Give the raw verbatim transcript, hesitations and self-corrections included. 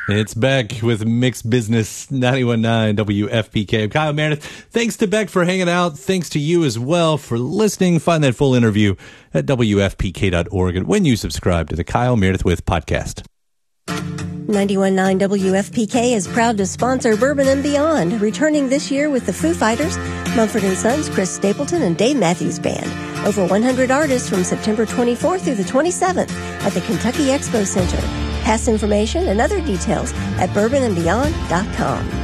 It's Beck with Mixed Business ninety-one point nine W F P K. I'm Kyle Meredith. Thanks to Beck for hanging out. Thanks to you as well for listening. Find that full interview at W F P K dot org and when you subscribe to the Kyle Meredith With podcast. ninety-one point nine W F P K is proud to sponsor Bourbon and Beyond, returning this year with the Foo Fighters, Mumford and Sons, Chris Stapleton, and Dave Matthews Band. Over one hundred artists from September twenty-fourth through the twenty-seventh at the Kentucky Expo Center. Past information and other details at bourbon and beyond dot com.